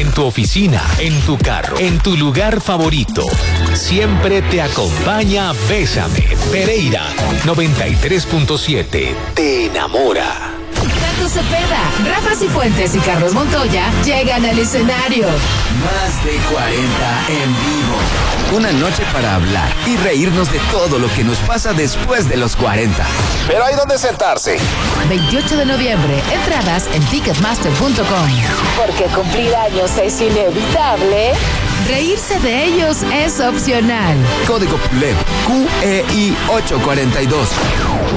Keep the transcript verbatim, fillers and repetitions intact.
en tu oficina, en tu carro, en tu lugar favorito. Siempre te acompaña Bésame. Pereira noventa y tres punto siete. Te enamora. Tato Cepeda, Rafa Cifuentes y Carlos Montoya llegan al escenario. Más de cuarenta en vivo. Una noche para hablar y reírnos de todo lo que nos pasa después de los cuarenta. Pero hay donde sentarse. veintiocho de noviembre, entradas en ticketmaster punto com. Porque cumplir años es inevitable, reírse de ellos es opcional. Código P U L E P Q E I ocho cuarenta y dos.